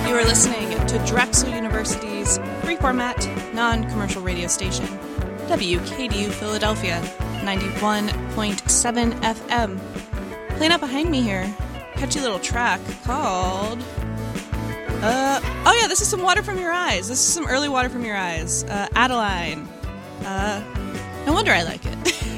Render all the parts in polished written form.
You are listening to Drexel University's free-format, non-commercial radio station, WKDU Philadelphia, 91.7 FM. Playing up behind me here, catchy little track called... this is some Water From Your Eyes. This is some early Water From Your Eyes. Adeline. No wonder I like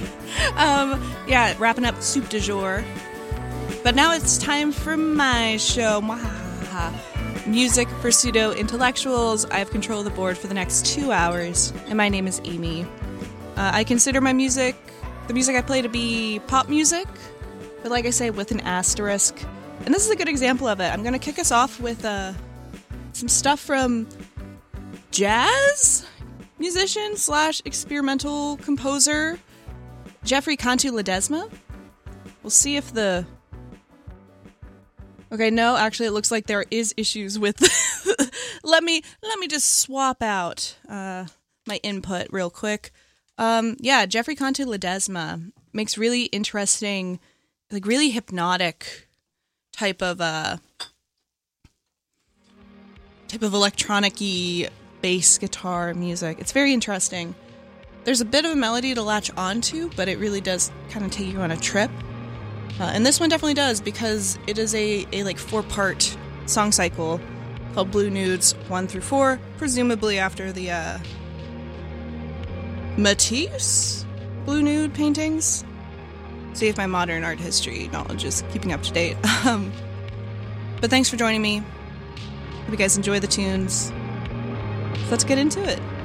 it. Wrapping up Soup du Jour. But now it's time for my show. Music for pseudo-intellectuals. I have control of the board for the next 2 hours, and my name is Amy. I consider the music I play to be pop music, but like I say, with an asterisk. And this is a good example of it. I'm going to kick us off with some stuff from jazz musician / experimental composer Jeffrey Cantu Ledesma. We'll see if the... Okay, no, actually it looks like there is issues with... let me just swap out my input real quick. Jeffrey Cantu Ledesma makes really interesting, like really hypnotic type of electronic-y bass guitar music. It's very interesting. There's a bit of a melody to latch onto, but it really does kind of take you on a trip. And this one definitely does, because it is a 4-part song cycle called Blue Nudes 1 through 4, presumably after the Matisse Blue Nude paintings. See if my modern art history knowledge is keeping up to date. But thanks for joining me. Hope you guys enjoy the tunes. Let's get into it.